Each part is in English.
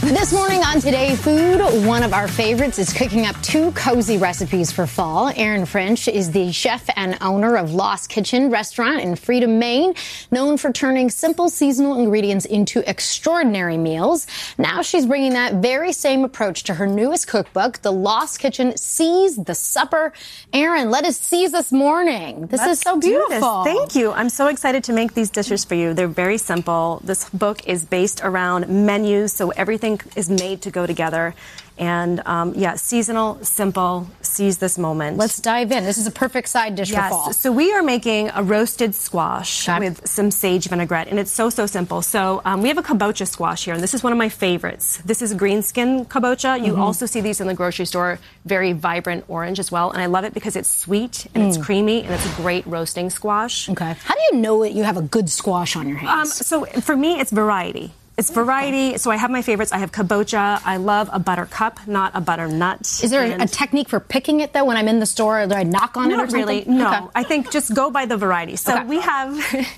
This morning on Today Food, one of our favorites is cooking up 2 cozy recipes for fall. Erin French is the chef and owner of Lost Kitchen restaurant in Freedom, Maine, known for turning simple seasonal ingredients into extraordinary meals. Now she's bringing that very same approach to her newest cookbook, The Lost Kitchen Seize the Supper. Erin, let us seize this morning. This is so beautiful. Thank you. I'm so excited to make these dishes for you. They're very simple. This book is based around menus, so everything is made to go together. And seasonal, simple, seize this moment. Let's dive in. This is a perfect side dish for fall. So we are making a roasted squash with some sage vinaigrette, and it's so simple. So we have a kabocha squash here, and this is one of my favorites. This is green skin kabocha. You also see these in the grocery store, very vibrant orange as well, and I love it because it's sweet and it's creamy, and it's a great roasting squash. Okay. How do you know that you have a good squash on your hands? So for me, it's variety. It's variety. So I have my favorites. I have kabocha. I love a buttercup, not a butternut. Is there a technique for picking it, though, when I'm in the store? Do I knock on it or something? Not really. No. Okay. I think just go by the variety. So we have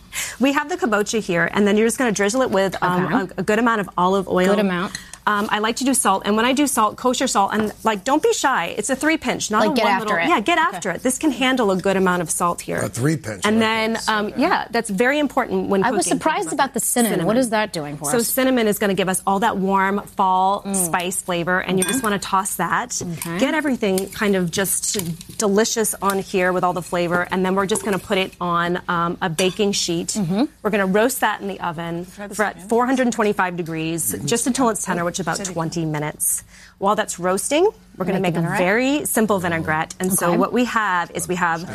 the kabocha here, and then you're just going to drizzle it with a good amount of olive oil. Good amount. I like to do salt, and when I do salt, kosher salt, and don't be shy. It's a 3-pinch, not a get after it. Yeah, get after it. This can handle a good amount of salt here. A 3-pinch. And then, that's very important when cooking. I was surprised about the cinnamon. What is that doing for us? So cinnamon is going to give us all that warm fall spice flavor, and you just want to toss that. Okay. Get everything kind of just delicious on here with all the flavor, and then we're just going to put it on a baking sheet. We're going to roast that in the oven for at 425 degrees, just until it's tender, which is about 20 minutes. While that's roasting, we're going to make a very simple vinaigrette. And so what we have is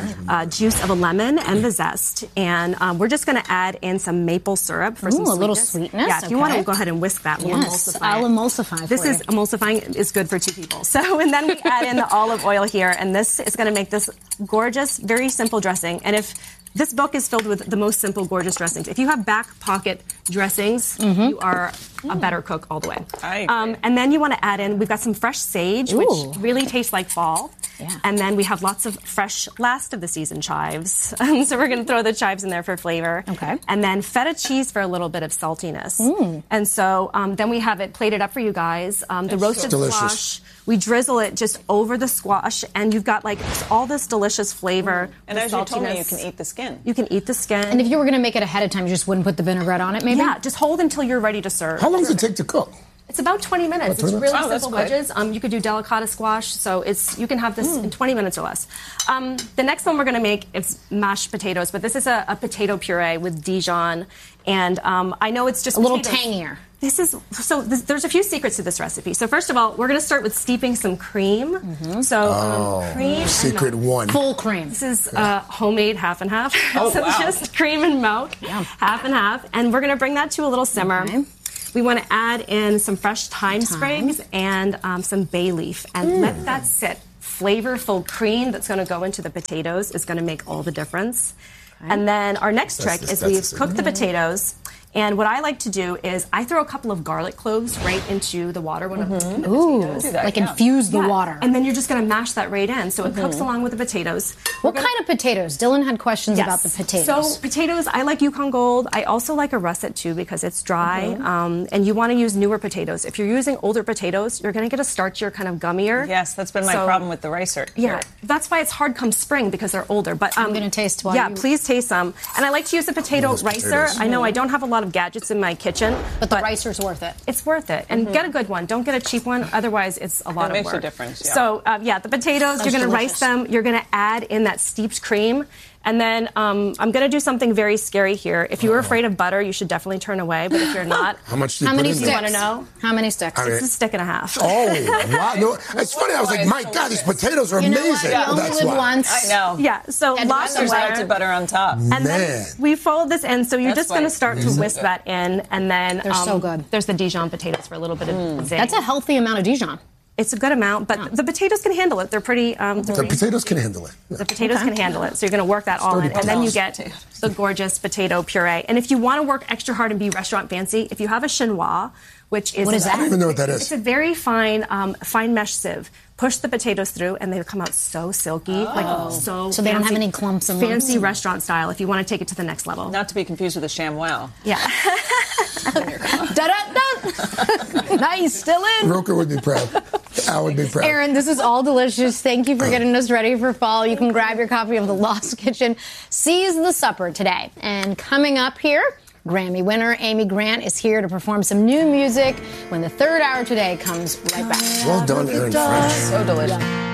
juice of a lemon and the zest. And we're just going to add in some maple syrup for some sweetness. A little sweetness. Yeah, if you want to go ahead and whisk that, we'll emulsify I'll emulsify This is emulsifying is good for 2 people. So, and then we add in the olive oil here. And this is going to make this gorgeous, very simple dressing. And if this book is filled with the most simple, gorgeous dressings. If you have back pocket dressings, you are a better cook all the way. And then you want to add in, we've got some fresh sage, which really tastes like fall. Yeah. And then we have lots of fresh last of the season chives. So we're going to throw the chives in there for flavor. Okay. And then feta cheese for a little bit of saltiness. And so then we have it plated up for you guys. The roasted squash. We drizzle it just over the squash, and you've got all this delicious flavor. And as you told me, you can eat the skin. You can eat the skin. And if you were going to make it ahead of time, you just wouldn't put the vinaigrette on it, maybe? Yeah, just hold until you're ready to serve. How long does it take to cook? It's about 20 minutes. It's really simple wedges. You could do delicata squash, so you can have this in 20 minutes or less. The next one we're going to make is mashed potatoes, but this is a potato puree with Dijon, and I know it's just a little tangier. There's a few secrets to this recipe. So first of all, we're going to start with steeping some cream. Cream. Secret one. Full cream. This is homemade half and half. Just cream and milk, half and half. And we're going to bring that to a little simmer. Okay. We want to add in some fresh thyme sprigs and some bay leaf and let that sit. Flavorful cream that's going to go into the potatoes is going to make all the difference. Okay. And then our next trick is we've cooked the potatoes. And what I like to do is I throw a couple of garlic cloves right into the water when I'm cooking the potatoes. Infuse the water. And then you're just going to mash that right in. So it cooks along with the potatoes. What kind of potatoes? Dylan had questions about the potatoes. So potatoes, I like Yukon Gold. I also like a russet too because it's dry. And you want to use newer potatoes. If you're using older potatoes, you're going to get a starchier, kind of gummier. Yes, that's been my problem with the ricer. Yeah, that's why it's hard come spring because they're older. But I'm going to taste one. Please taste some. And I like to use the potato ricer. I know I don't have a lot of gadgets in my kitchen. But the ricer's worth it. It's worth it. And get a good one. Don't get a cheap one. Otherwise, it's a lot of work. It makes a difference, yeah. So, the potatoes, you're going to rice them. You're going to add in that steeped cream. And then I'm going to do something very scary here. If you were afraid of butter, you should definitely turn away. But if you're not, how much do you put in sticks? You want to know? How many sticks? It's a stick and a half. Oh, wow. No, it's funny. I was like, my God, these potatoes are amazing. You only live once. I know. Yeah, so lots of melted butter on top. And then we fold this in. So you're just going to start to whisk that in. And then they're so good. There's the Dijon potatoes for a little bit of zing. That's a healthy amount of Dijon. It's a good amount, but the potatoes can handle it. They're pretty... the potatoes can handle it. The potatoes can handle it. So you're going to work that all in. And then you get the gorgeous potato puree. And if you want to work extra hard and be restaurant fancy, if you have a chinois, which is... What is that? I don't even know what that is. It's a very fine mesh sieve. Push the potatoes through, and they come out so silky. So they don't have any clumps in them. Fancy restaurant style if you want to take it to the next level. Not to be confused with a ShamWow. Yeah. Da-da-da. Nice, still in. Roker would be proud. Al would be proud. Aaron, this is all delicious. Thank you for getting us ready for fall. You can grab your copy of The Lost Kitchen. Seize the supper today. And coming up here, Grammy winner Amy Grant is here to perform some new music when the third hour today comes right back. Well done, Aaron French. So delicious.